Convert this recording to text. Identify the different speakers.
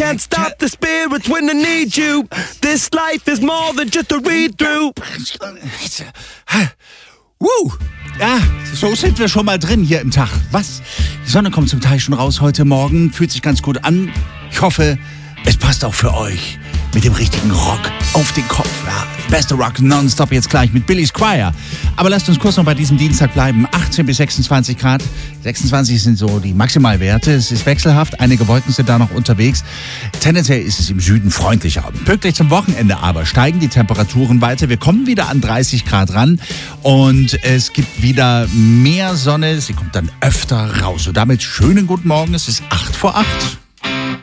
Speaker 1: can't stop the spirits when they need you. This life is more than just a read-through.
Speaker 2: Ja, so sind wir schon mal drin hier im Tag. Was? Die Sonne kommt zum Teil schon raus heute Morgen. Fühlt sich ganz gut an. Ich hoffe, es passt auch für euch. Mit dem richtigen Rock auf den Kopf. Ja, beste Rock nonstop jetzt gleich mit Billy Squier. Aber lasst uns kurz noch bei diesem Dienstag bleiben. 18 bis 26 Grad. 26 sind so die Maximalwerte. Es ist wechselhaft. Einige Wolken sind da noch unterwegs. Tendenziell ist es im Süden freundlicher. Pünktlich zum Wochenende aber steigen die Temperaturen weiter. Wir kommen wieder an 30 Grad ran. Und es gibt wieder mehr Sonne. Sie kommt dann öfter raus. Und damit schönen guten Morgen. Es ist 8 vor 8.